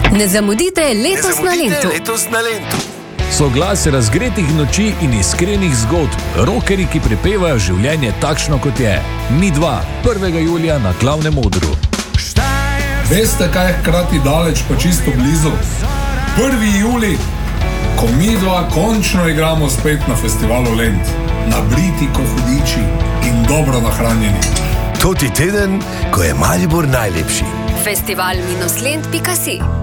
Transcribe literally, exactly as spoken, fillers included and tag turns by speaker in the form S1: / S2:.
S1: Ne zamudite letos na Lentu.
S2: Letos na Lentu.
S3: Soglas razgretih noči in iskrenih zgodb, rockerji, ki prepevajo življenje takšno, kot je. Mi dva, prvega julija na glavnem odru.
S4: Veste, kaj je hkrati daleč pa čisto blizu? prvi julij, ko mi dva končno igramo spet na festivalu Lent. Nabriti kot hudiči in dobro nahranjeni.
S2: To ti teden, ko je Maribor najlepši.
S1: festival minus lent pika si